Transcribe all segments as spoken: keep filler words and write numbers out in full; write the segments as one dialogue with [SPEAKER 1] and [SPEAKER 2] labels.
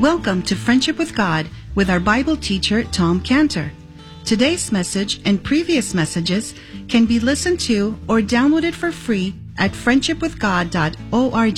[SPEAKER 1] Welcome to Friendship with God with our Bible teacher, Tom Cantor. Today's message and previous messages can be listened to or downloaded for free at friendship with god dot org.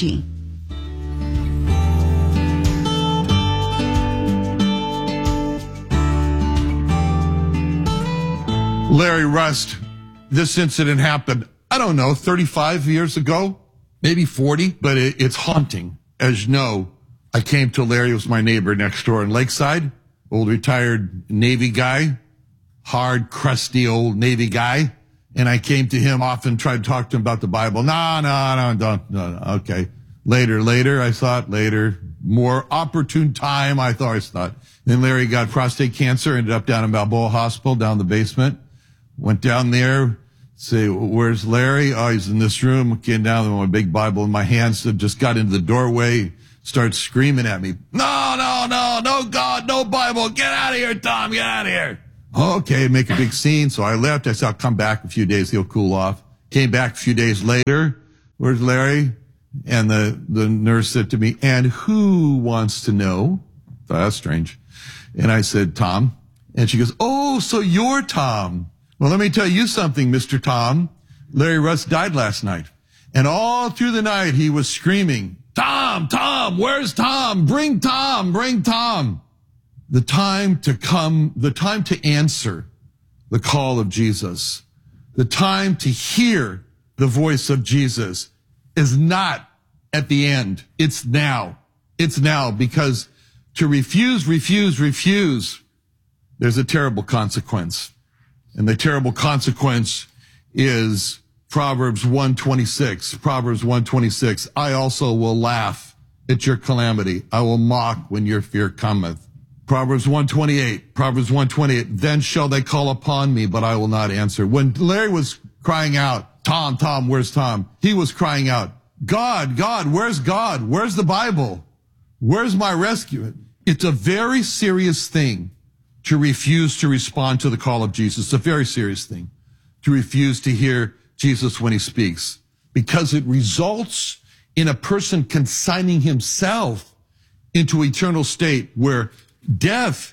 [SPEAKER 2] Larry Rust, this incident happened, I don't know, thirty-five years ago, maybe forty, but it, it's haunting. As you know, I came to Larry, who was my neighbor next door in Lakeside, old retired Navy guy, hard, crusty old Navy guy. And I came to him often, tried to talk to him about the Bible. No, no, no, don't, no, no, okay. Later, later, I thought, later, more opportune time, I thought, I thought. Then Larry got prostate cancer, ended up down in Balboa Hospital, down in the basement. Went down there, say, where's Larry? Oh, he's in this room. Came down with my big Bible in my hands, so just got into the doorway, started screaming at me. No, no, no, no God, no Bible. Get out of here, Tom, get out of here. Okay, make a big scene. So I left. I said, I'll come back in a few days. He'll cool off. Came back a few days later. Where's Larry? And the, the nurse said to me, and who wants to know? I thought, that's strange. And I said, Tom. And she goes, oh, so you're Tom. Well, let me tell you something, Mister Tom. Larry Rust died last night. And all through the night, he was screaming, Tom, Tom, where's Tom? Bring Tom, bring Tom. The time to come, the time to answer the call of Jesus, the time to hear the voice of Jesus is not at the end. It's now. It's now, because to refuse, refuse, refuse, there's a terrible consequence. And the terrible consequence is Proverbs one twenty-six. Proverbs one twenty-six. I also will laugh at your calamity. I will mock when your fear cometh. Proverbs one twenty-eight. Proverbs one twenty-eight. Then shall they call upon me, but I will not answer. When Larry was crying out, Tom, Tom, where's Tom? He was crying out, God, God, where's God? Where's the Bible? Where's my rescue? It's a very serious thing to refuse to respond to the call of Jesus. It's a very serious thing to refuse to hear Jesus when he speaks, because it results in a person consigning himself into eternal state where death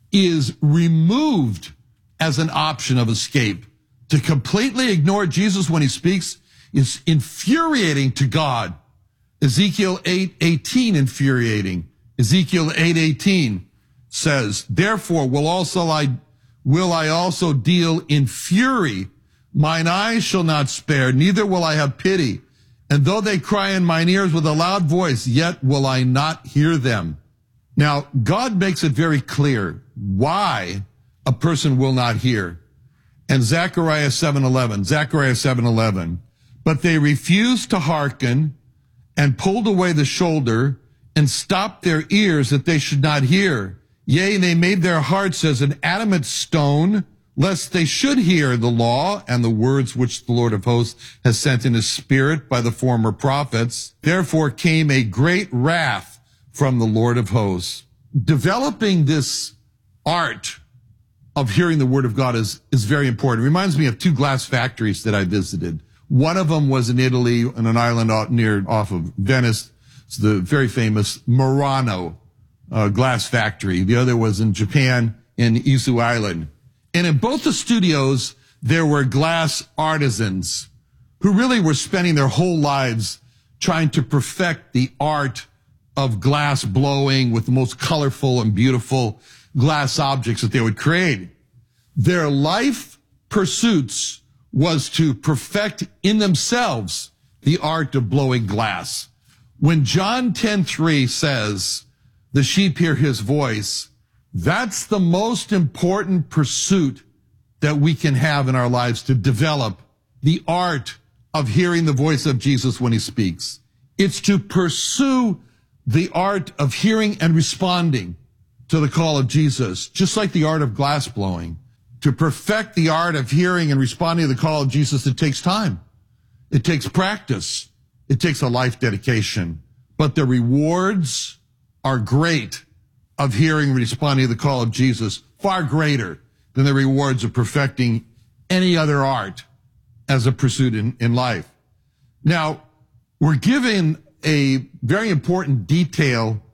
[SPEAKER 2] is removed as an option of escape. To completely ignore Jesus when he speaks is infuriating to God. Ezekiel eight eighteen, infuriating. Ezekiel eight eighteen says, therefore will also I, will I also deal in fury. Mine eyes shall not spare, neither will I have pity. And though they cry in mine ears with a loud voice, yet will I not hear them. Now, God makes it very clear why a person will not hear. And Zechariah seven eleven, Zechariah seven eleven, but they refused to hearken and pulled away the shoulder and stopped their ears that they should not hear. Yea, they made their hearts as an adamant stone, lest they should hear the law and the words which the Lord of hosts has sent in his spirit by the former prophets. Therefore came a great wrath from the Lord of hosts. Developing this art of hearing the word of God is, is very important. It reminds me of two glass factories that I visited. One of them was in Italy, on an island out near off of Venice. It's the very famous Murano uh, glass factory. The other was in Japan, in Izu Island. And in both the studios, there were glass artisans who really were spending their whole lives trying to perfect the art of glass blowing with the most colorful and beautiful glass objects that they would create. Their life pursuits was to perfect in themselves the art of blowing glass. When John ten three says, the sheep hear his voice, that's the most important pursuit that we can have in our lives, to develop the art of hearing the voice of Jesus when he speaks. It's to pursue the art of hearing and responding to the call of Jesus, just like the art of glass blowing. To perfect the art of hearing and responding to the call of Jesus, it takes time. It takes practice. It takes a life dedication. But the rewards are great of hearing and responding to the call of Jesus, far greater than the rewards of perfecting any other art as a pursuit in, in life. Now, we're given a very important detail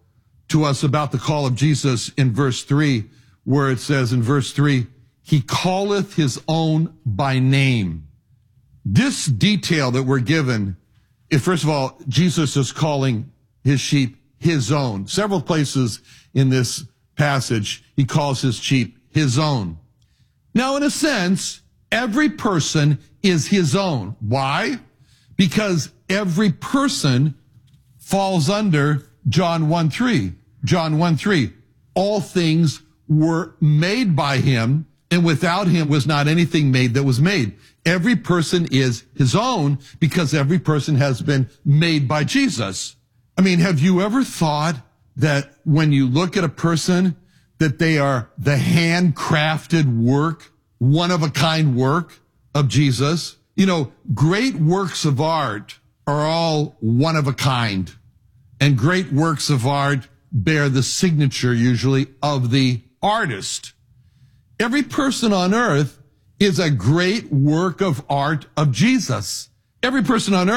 [SPEAKER 2] to us about the call of Jesus in verse three, where it says in verse three, he calleth his own by name. This detail that we're given is, first of all, Jesus is calling his sheep his own. Several places in this passage, he calls his sheep his own. Now, in a sense, every person is his own. Why? Because every person falls under John one three. John one three. All things were made by him, and without him was not anything made that was made. Every person is his own because every person has been made by Jesus. I mean, have you ever thought that when you look at a person, that they are the handcrafted work, one-of-a-kind work of Jesus? You know, great works of art are all one of a kind, and great works of art bear the signature usually of the artist. Every person on earth is a great work of art of Jesus. Every person on earth